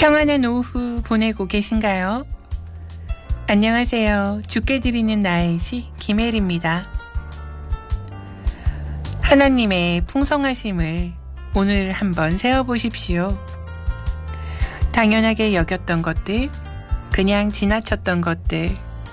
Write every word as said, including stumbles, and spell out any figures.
평안한 오후 보내고 계신가요? 안녕하세요. 주께 드리는 나의 시 김혜리입니다. 하나님의 풍성하심을 오늘 한번 세어보십시오. 당연하게 여겼던 것들, 그냥 지나쳤던 것들,